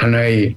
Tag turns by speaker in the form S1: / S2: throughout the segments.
S1: 하나의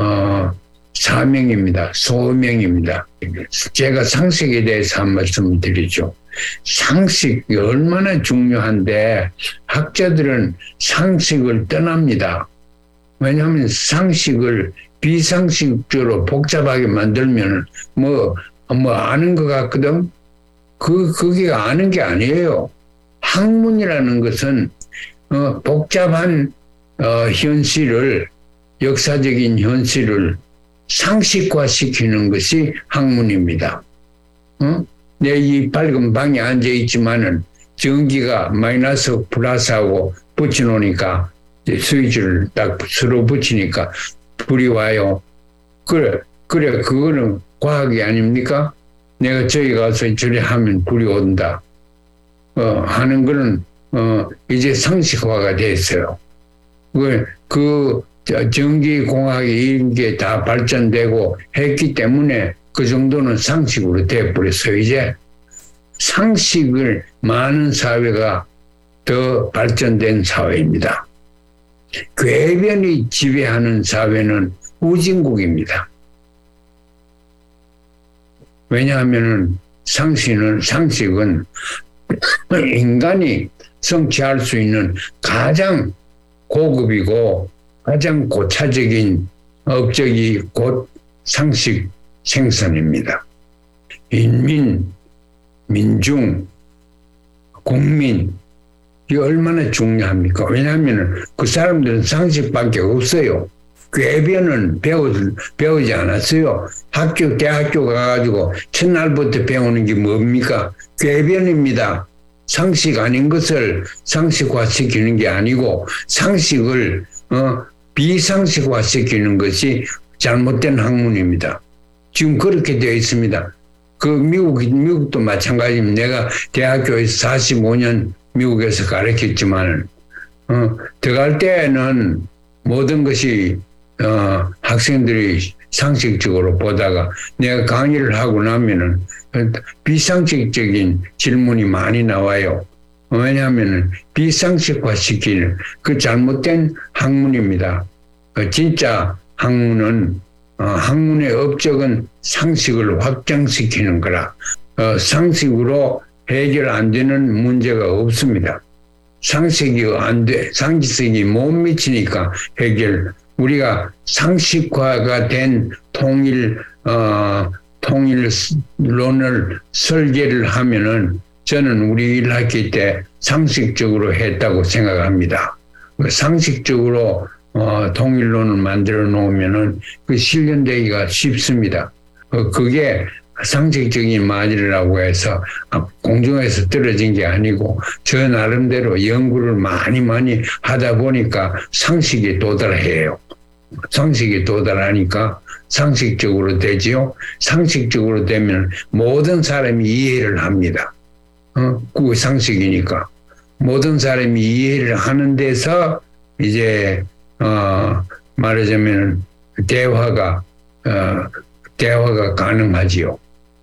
S1: 사명입니다. 소명입니다. 제가 상식에 대해서 한 말씀을 드리죠. 상식이 얼마나 중요한데 학자들은 상식을 떠납니다. 왜냐하면 상식을 비상식적으로 복잡하게 만들면 뭐 아는 것 같거든. 그게 아는 게 아니에요. 학문이라는 것은 복잡한 현실을, 역사적인 현실을 상식화시키는 것이 학문입니다. 내 이 밝은 방에 앉아 있지만은 전기가 마이너스 플러스하고 붙여놓으니까 스위치를 딱 서로 붙이니까 불이 와요. 그래 그거는 과학이 아닙니까? 내가 저기 가서 저리 하면 불이 온다. 하는 거는 이제 상식화가 됐어요. 전기공학이 이런 게 다 발전되고 했기 때문에 그 정도는 상식으로 돼버렸어요. 이제 상식을 많은 사회가 더 발전된 사회입니다. 궤변이 지배하는 사회는 후진국입니다. 왜냐하면 상식은 인간이 성취할 수 있는 가장 고급이고 가장 고차적인 업적이 곧 상식 생산입니다. 민중, 국민, 이게 얼마나 중요합니까? 왜냐하면 그 사람들은 상식밖에 없어요. 궤변은 배우지 않았어요. 대학교 가가지고 첫날부터 배우는 게 뭡니까? 궤변입니다. 상식 아닌 것을 상식화시키는 게 아니고 상식을 비상식화시키는 것이 잘못된 학문입니다. 지금 그렇게 되어 있습니다. 미국도 마찬가지입니다. 내가 대학교에서 45년 미국에서 가르쳤지만 들어갈 때는 모든 것이 학생들이 상식적으로 보다가 내가 강의를 하고 나면은 비상식적인 질문이 많이 나와요. 왜냐하면 비상식화시키는 그 잘못된 학문입니다. 진짜 학문은 학문의 업적은 상식을 확장시키는 거라. 상식으로 해결 안 되는 문제가 없습니다. 상식이 못 미치니까 우리가 상식화가 된 통일론을 설계를 하면은 저는 우리 1학기 때 상식적으로 했다고 생각합니다. 상식적으로 통일론을 만들어 놓으면은 그 실현되기가 쉽습니다. 그게 상식적인 말이라고 해서 공중에서 떨어진 게 아니고 저 나름대로 연구를 많이 하다 보니까 상식에 도달해요. 상식에 도달하니까 상식적으로 되지요. 상식적으로 되면 모든 사람이 이해를 합니다. 그게 상식이니까. 모든 사람이 이해를 하는 데서 이제 말하자면 대화가 가능하지요.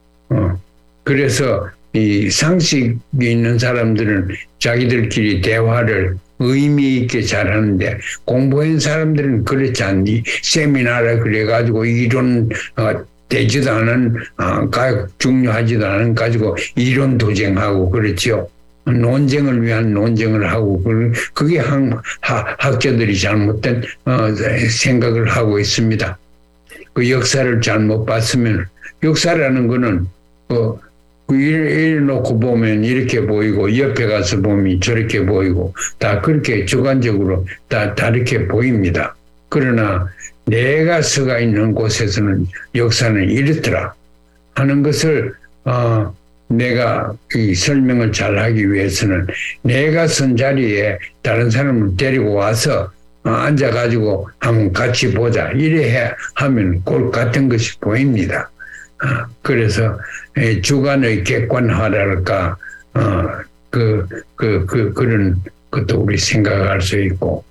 S1: 그래서 이 상식이 있는 사람들은 자기들끼리 대화를 의미 있게 잘하는데 공부한 사람들은 그렇지 않니. 세미나를 그래가지고 이론 되지도 않은 중요하지도 않은 가지고 이론 도쟁하고 그렇죠. 논쟁을 위한 논쟁을 하고 그게 학자들이 잘못된 생각을 하고 있습니다. 그 역사를 잘못 봤으면 역사라는 거는 이래 놓고 보면 이렇게 보이고 옆에 가서 보면 저렇게 보이고 다 그렇게 주관적으로 다 다르게 보입니다. 그러나 내가 서가 있는 곳에서는 역사는 이렇더라 하는 것을 내가 이 설명을 잘하기 위해서는 내가 선 자리에 다른 사람을 데리고 와서 앉아가지고 한번 같이 보자 이래 하면 꼴 같은 것이 보입니다. 그래서 주관의 객관화랄까 그런 것도 우리 생각할 수 있고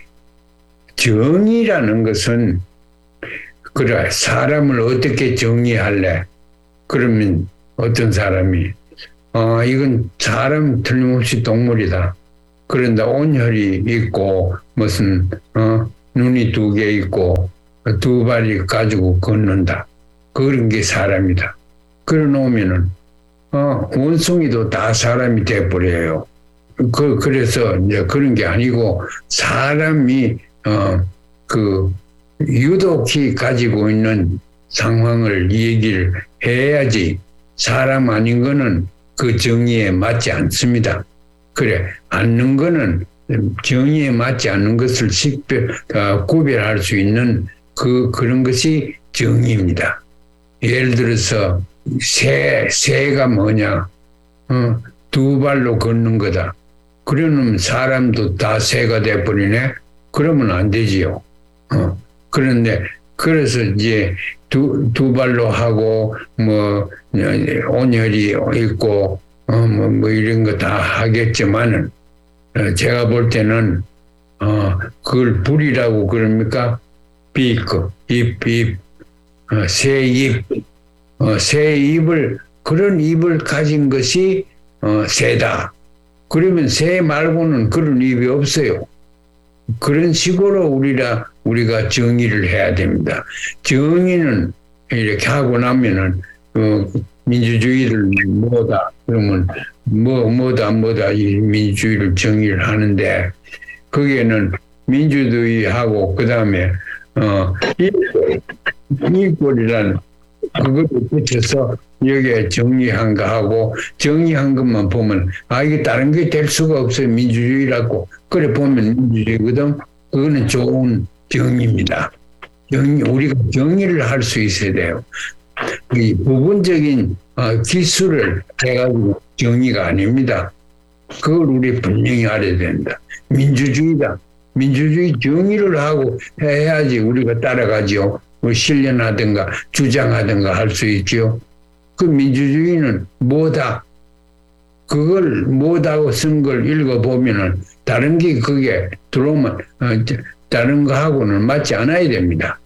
S1: 정의라는 것은 그래 사람을 어떻게 정의할래? 그러면 어떤 사람이 이건 사람 틀림없이 동물이다. 그런데 온혈이 있고 무슨 눈이 두 개 있고 두 발이 가지고 걷는다. 그런 게 사람이다. 그래 놓으면은 원숭이도 다 사람이 돼버려요. 그래서 이제 그런 게 아니고 사람이 유독히 가지고 있는 상황을 얘기를 해야지 사람 아닌 거는 그 정의에 맞지 않습니다. 그래, 않는 거는 정의에 맞지 않는 것을 구별할 수 있는 그런 것이 정의입니다. 예를 들어서 새가 뭐냐? 두 발로 걷는 거다. 그러면 사람도 다 새가 돼버리네? 그러면 안 되지요. 그런데, 그래서 이제 두 발로 하고, 온열이 있고, 이런 거 다 하겠지만은, 제가 볼 때는, 그걸 불이라고 그럽니까? 새 입. 새 입을, 그런 입을 가진 것이, 새다. 그러면 새 말고는 그런 입이 없어요. 그런 식으로 우리가 정의를 해야 됩니다. 정의는 이렇게 하고 나면은, 민주주의를 뭐다. 그러면 뭐다 이 민주주의를 정의를 하는데, 거기에는 민주주의하고 그 다음에, 이익권이라는 그거를 붙여서 여기에 정리한 거 하고 정리한 것만 보면 이게 다른 게 될 수가 없어요. 민주주의라고. 그래 보면 민주주의거든. 그거는 좋은 정의입니다. 우리가 정의를 할 수 있어야 돼요. 이 부분적인 기술을 해가지고 정의가 아닙니다. 그걸 우리 분명히 알아야 된다. 민주주의다. 민주주의 정의를 하고 해야지 우리가 따라가죠. 실현하든가 주장하든가 할 수 있죠. 그 민주주의는 뭐다. 그걸 뭐다고 쓴 걸 읽어보면은 다른 게 그게 들어오면 다른 거하고는 맞지 않아야 됩니다.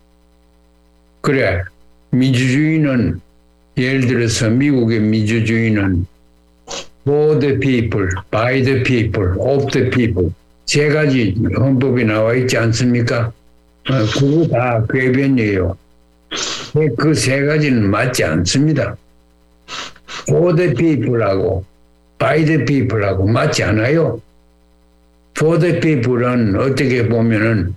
S1: 그래 민주주의는 예를 들어서 미국의 민주주의는 for the people, by the people, of the people 세 가지 헌법에 나와 있지 않습니까? 그거 다 궤변이에요. 그 세 가지는 맞지 않습니다. For the people하고 by the people하고 맞지 않아요. For the people은 어떻게 보면은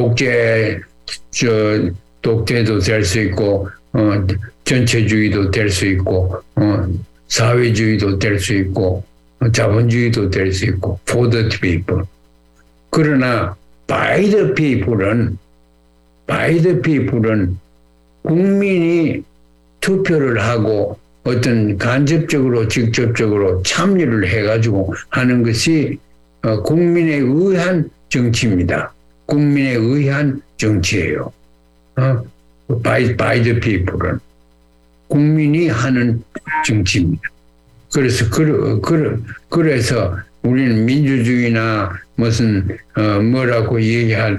S1: 독재도 될 수 있고 전체주의도 될 수 있고 사회주의도 될 수 있고 자본주의도 될 수 있고 for the people. 그러나 by the people은 국민이 투표를 하고 어떤 간접적으로 직접적으로 참여를 해가지고 하는 것이 국민에 의한 정치입니다. 국민에 의한 정치예요. by the people은 국민이 하는 정치입니다. 그래서 우리는 민주주의나 무슨 뭐라고 얘기할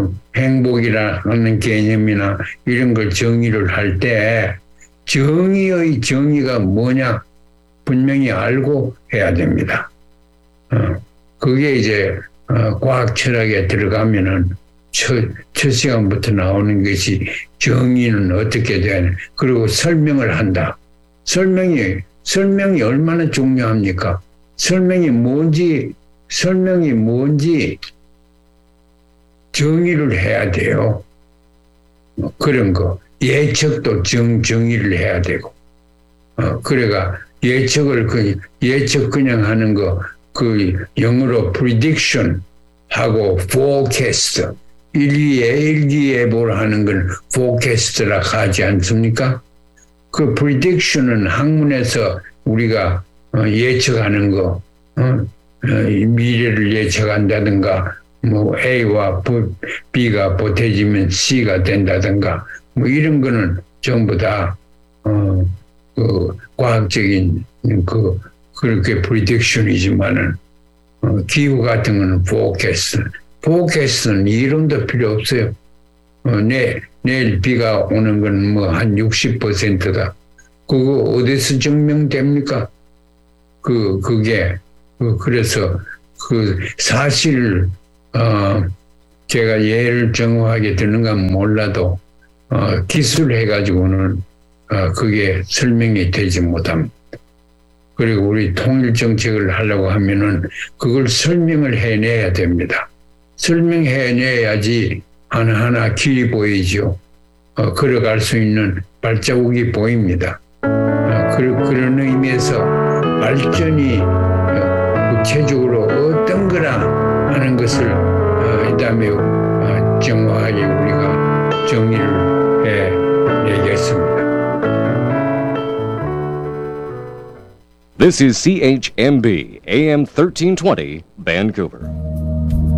S1: 행복이라는 개념이나 이런 걸 정의를 할 때 정의의 정의가 뭐냐 분명히 알고 해야 됩니다. 그게 이제 과학 철학에 들어가면은 첫 시간부터 나오는 것이 정의는 어떻게 되냐. 그리고 설명을 한다. 설명이 얼마나 중요합니까? 설명이 뭔지 정의를 해야 돼요. 그런 거. 예측도 정의를 해야 되고. 그래가 예측 그냥 하는 거, 영어로 prediction 하고 forecast. 일기예보를 하는 건 forecast라 하지 않습니까? 그 prediction은 학문에서 우리가 예측하는 거, 미래를 예측한다든가, A와 B가 보태지면 C가 된다든가, 이런 거는 전부 다, 과학적인, 그렇게 prediction이지만은, 기후 같은 거는 forecast는 이론도 필요 없어요. 내일 비가 오는 건 한 60%다. 그거 어디서 증명됩니까? 그래서 사실을, 제가 예를 정확하게 드는가 몰라도 기술해가지고는 그게 설명이 되지 못합니다. 그리고 우리 통일 정책을 하려고 하면은 그걸 설명을 해내야 됩니다. 설명해내야지 하나하나 길이 보이죠. 걸어갈 수 있는 발자국이 보입니다. 그런 의미에서 발전이 구체적으로 어떤 거라 하는 것을 이 다음에 정확하게 우리가 정리를 해내겠습니다.
S2: This is CHMB AM 1320, Vancouver.